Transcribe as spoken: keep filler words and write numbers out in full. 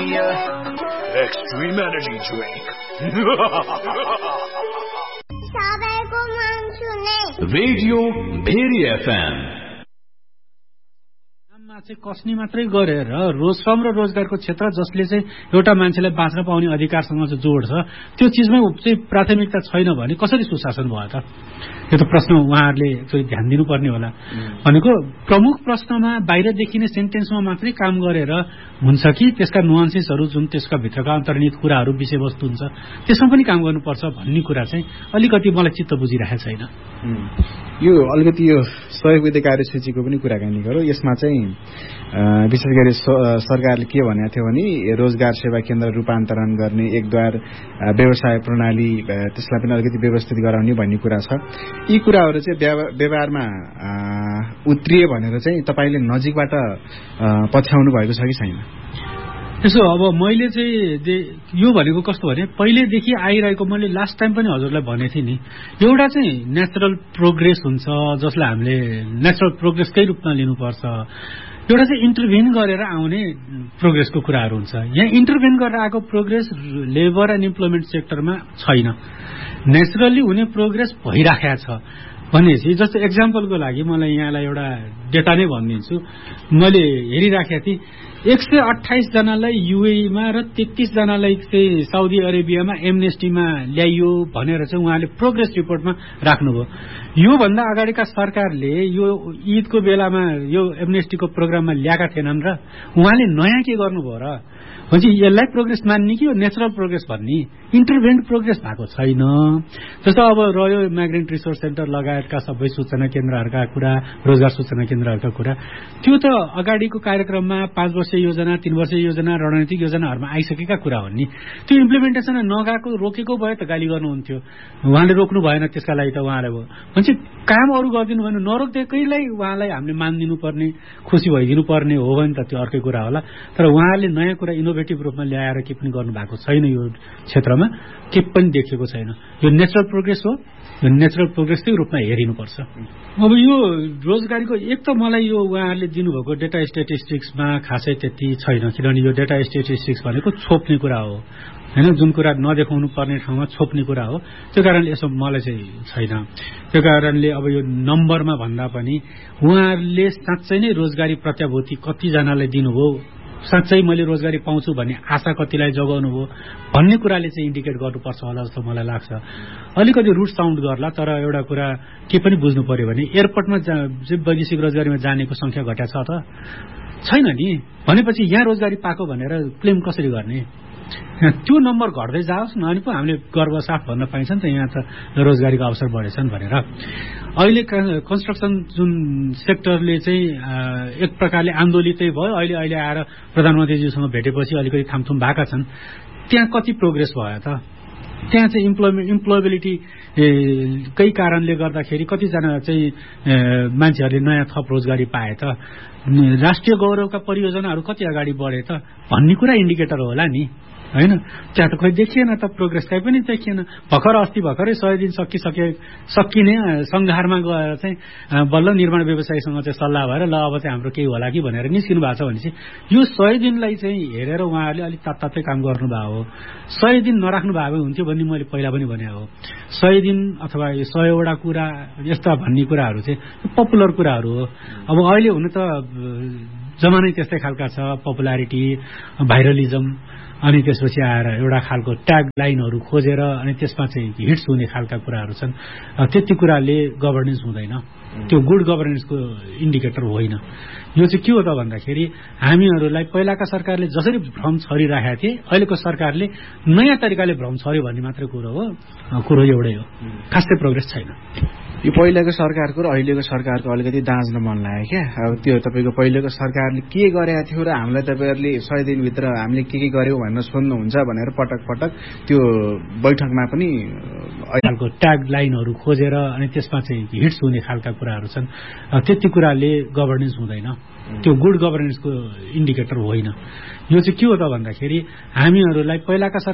me a extreme energy drink. Radio Bheri F M. चाहिँ कसनी मात्रै गरेर रोजश्रम र रोजगारको क्षेत्र जसले चाहिँ एउटा मान्छेलाई बाँच्न पाउने अधिकारसँग चाहिँ जोड्छ त्यो चीजमै चाहिँ प्राथमिकता छैन भने कसरी सुशासन भयो त? यो त प्रश्न उहाँहरूले एकचोटि ध्यान दिनुपर्ने होला। भनेको प्रमुख प्रश्नमा बाहिर देखिने सेन्टेन्समा मात्रै काम गरेर हुन्छ कि त्यसका नुआन्सेसहरू जुन त्यसका भित्रका अन्तर्निहित कुराहरू विषयवस्तु हुन्छ त्यसमा पनि काम गर्नुपर्छ भन्ने कुरा चाहिँ अलिकति मलाई चित्त बुझिरहेको छैन। यो अलिकति यो सहयोग विधेयक कार्यसूचीको पनि कुराकानी गरौँ। यसमा चाहिँ विशेष गरी सरकारले के भनेको थियो भने रोजगार सेवा केन्द्र रूपान्तरण गर्ने, एकद्वार व्यवसाय प्रणाली त्यसलाई पनि अलिकति व्यवस्थित गराउने भन्ने कुरा छ। यी कुराहरू चाहिँ व्यवहारमा उत्रिए भनेर चाहिँ तपाईँले नजिकबाट पछ्याउनु भएको छ कि छैन? त्यसो अब मैले चाहिँ यो भनेको कस्तो भने पहिलेदेखि आइरहेको, मैले लास्ट टाइम पनि हजुरलाई भनेको थिएँ नि, एउटा चाहिँ नेचुरल प्रोग्रेस हुन्छ जसलाई हामीले नेचुरल प्रोग्रेसकै रूपमा लिनुपर्छ। एउटा चाहिँ इन्टरभेन गरेर आउने प्रोग्रेसको कुराहरू हुन्छ। यहाँ इन्टरभेन गरेर आएको प्रोग्रेस लेबर एन्ड इम्प्लोइमेन्ट सेक्टरमा छैन। नेचुरली हुने प्रोग्रेस भइराखेको छ भनेपछि जस्तो एक्जाम्पलको लागि मलाई यहाँलाई एउटा डेटा नै भनिदिन्छु। मैले हेरिराखेको थिएँ एक सय अठाइस जनालाई युएईमा र तेत्तीस जनालाई चाहिँ साउदी अरेबियामा एमनेस्टीमा ल्याइयो भनेर चाहिँ उहाँले प्रोग्रेस रिपोर्टमा राख्नुभयो। योभन्दा अगाडिका सरकारले यो ईदको बेलामा यो एमनेस्टीको प्रोग्राममा ल्याएका थिएनन् र उहाँले नयाँ के गर्नुभयो र? भनेपछि यसलाई प्रोग्रेस मान्ने कि यो नेचुरल प्रोग्रेस भन्ने? इन्टरभेन्ट प्रोग्रेस भएको छैन। जस्तो अब रह्यो माइग्रेन्ट रिसोर्स सेन्टर लगायतका सबै सूचना केन्द्रहरूका कुरा, रोजगार सूचना केन्द्रहरूका कुरा, त्यो त अगाडिको कार्यक्रममा पाँच वर्ष योजना, तीन वर्ष योजना, रणनीतिक योजनाहरूमा आइसकेका कुरा हो नि। त्यो इम्प्लिमेन्टेसन नगएको रोकेको भए त गाली गर्नुहुन्थ्यो। उहाँले रोक्नु भएन, त्यसका लागि त उहाँले भयो भनेपछि काम अरू गरिदिनु भएन, नरोक्दैकैलाई उहाँलाई हामीले मानिदिनु पर्ने, खुसी भइदिनु पर्ने हो भने त त्यो अर्कै कुरा होला। तर उहाँले नयाँ कुरा इनोभेटिभ रूपमा ल्याएर के पनि गर्नु भएको छैन। यो क्षेत्रमा के पनि देखिएको छैन। यो नेचुरल प्रोग्रेस हो, यो नेचुरल प्रोग्रेसकै रूपमा हेरिनुपर्छ। अब यो रोजगारीको एक त मलाई यो उहाँहरूले दिनुभएको डेटा स्ट्याटिस्टिक्समा खासै त्यति छैन, किनभने यो डेटा स्ट्याटिस्टिक्स भनेको छोप्ने कुरा हो हैन, जुन कुरा नदेखाउनु पर्ने ठाउँमा छोप्ने कुरा हो। त्यो कारणले यसो मलाई चाहिँ छैन। त्यो कारणले अब यो नम्बरमा भन्दा पनि उहाँहरूले साँच्चै नै रोजगारी प्रत्याभूति कतिजनालाई दिनुभयो, साँच्चै मैले रोजगारी पाउँछु भन्ने आशा कतिलाई जगाउनु भयो भन्ने कुराले चाहिँ इन्डिकेट गर्नुपर्छ होला जस्तो मलाई लाग्छ। अलिकति रुट साउन्ड गर्ला, तर एउटा कुरा के पनि बुझ्नु पर्यो भने एयरपोर्टमा वैदेशिक रोजगारीमा जानेको संख्या घट्या छ त छैन नि। भनेपछि यहाँ रोजगारी पाएको भनेर क्लेम कसरी गर्ने? त्यो नम्बर घट्दै जाओस् न, अनि पो हामीले गर्व साथ भन्न पाइन्छ नि त यहाँ त रोजगारीको अवसर बढेछन् भनेर। अहिले कन्स्ट्रक्सन जुन सेक्टरले चाहिँ एक प्रकारले आन्दोलितै भयो, अहिले अहिले आएर प्रधानमन्त्रीज्यूसँग भेटेपछि अलिकति थामथुम भएका छन्। त्यहाँ कति प्रोग्रेस भयो त? त्यहाँ चाहिँ इम्प्लोइमेन्ट इम्प्लोएबिलिटी कै कारणले गर्दाखेरि कतिजना चाहिँ मान्छेहरूले नयाँ थप रोजगारी पाए त? राष्ट्रिय गौरवका परियोजनाहरू कति अगाडि बढे त भन्ने कुरा इन्डिकेटर होला नि, होइन? त्यहाँ त खोइ देखिएन त, प्रोग्रेस कहीँ पनि देखिएन। भर्खर अस्ति भर्खरै सय दिन सकिसके सकिने सङ्घारमा गएर चाहिँ बल्ल निर्माण व्यवसायीसँग चाहिँ सल्लाह भएर ल अब चाहिँ हाम्रो केही होला कि भनेर निस्किनु भएको छ भनेपछि यो सय दिनलाई चाहिँ हेरेर उहाँहरूले अलिक तात्तातै काम गर्नुभएको हो। सय दिन नराख्नु भएको हुन्थ्यो भन्ने मैले पहिला पनि भने हो। सय दिन अथवा यो सयवटा कुरा यस्ता भन्ने कुराहरू चाहिँ पपुलर कुराहरू हो। अब अहिले हुन त जमानै त्यस्तै खालका छ, पपुलारिटी, भाइरलिजम, अनि त्यसपछि आएर एउटा खालको ट्याग लाइनहरू खोजेर अनि त्यसमा चाहिँ हिट्स हुने खालका कुराहरू छन्। त्यति कुराले गभर्नेन्स हुँदैन, त्यो गुड गभर्नेन्सको इन्डिकेटर होइन। यो चाहिँ के हो त भन्दाखेरि हामीहरूलाई पहिलाका सरकारले जसरी भ्रम छरिराखेका थिए अहिलेको सरकारले नयाँ तरिकाले भ्रम छर्यो भन्ने मात्रै कुरो हो। कुरो एउटै हो, खासै प्रोग्रेस छैन। यो पहिलेको सरकारको र अहिलेको सरकारको अलिकति दाँच्न मन लाग्यो क्या। अब त्यो तपाईँको पहिलेको सरकारले के गरेका थियो र हामीलाई तपाईँहरूले सय दिनभित्र हामीले के के गर्यौँ भनेर सोध्नुहुन्छ भनेर पटक पटक त्यो बैठकमा पनि खालको ट्याग लाइनहरू खोजेर अनि त्यसमा चाहिँ हिट्स हुने खालका कुराहरू छन्। त्यति कुराले गभर्नेन्स हुँदैन, त्यो गुड गभर्नेन्सको इन्डिकेटर होइन। यो चाहिँ के हो त भन्दाखेरि हामीहरूलाई पहिलाका